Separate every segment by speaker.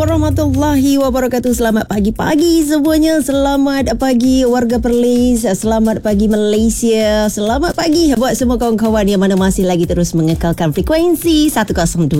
Speaker 1: Warahmatullahi wabarakatuh. Selamat pagi-pagi semuanya. Selamat pagi warga Perlis. Selamat pagi Malaysia. Selamat pagi buat semua kawan-kawan yang mana masih lagi terus mengekalkan frekuensi 102.9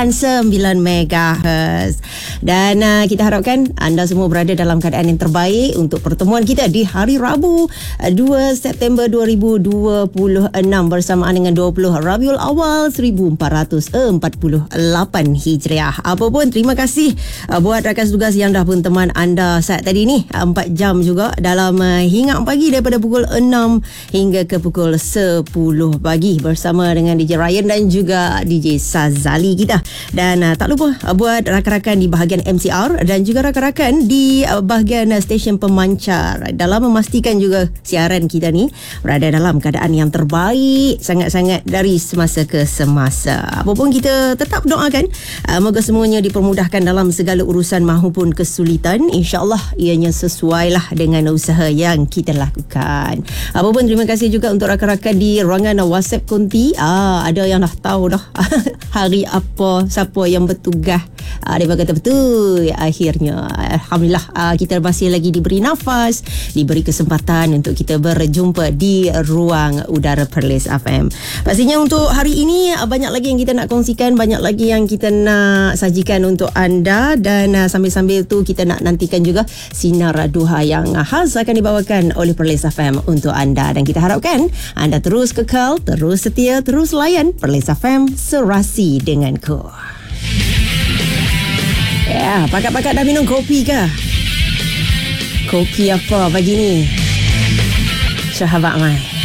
Speaker 1: MHz. Dan kita harapkan anda semua berada dalam keadaan yang terbaik untuk pertemuan kita di hari Rabu 2 September 2026 bersamaan dengan 20 Rabiul Awal 1448 Hijriah. Apapun, terima kasih buat rakan tugas yang dah pun teman anda saat tadi ni 4 jam juga dalam hingat pagi daripada pukul 6 hingga ke pukul 10 pagi bersama dengan DJ Ryan dan juga DJ Sazali kita. Dan tak lupa buat rakan-rakan di bahagian MCR dan juga rakan-rakan di bahagian stesen pemancar dalam memastikan juga siaran kita ni berada dalam keadaan yang terbaik sangat-sangat dari semasa ke semasa. Apapun, kita tetap doakan moga semuanya dipermudahkan dalam segala urusan mahupun kesulitan. InsyaAllah ianya sesuai lah dengan usaha yang kita lakukan. Apapun, terima kasih juga untuk rakan-rakan di ruangan WhatsApp konti. Ada yang dah tahu dah hari apa, siapa yang bertugas. Dia kata betul. Akhirnya Alhamdulillah kita masih lagi diberi nafas, diberi kesempatan untuk kita berjumpa di ruang udara Perlis FM. Pastinya untuk hari ini banyak lagi yang kita nak kongsikan, banyak lagi yang kita nak sajikan untuk anda. Dan sambil-sambil tu kita nak nantikan juga sinar duha yang khas akan dibawakan oleh Perlis FM untuk anda. Dan kita harapkan anda terus kekal, terus setia, terus layan Perlis FM, serasi denganku. Ya, pakat-pakat dah minum kopi ke? Kopi apa pagi ni? Sahabat mai.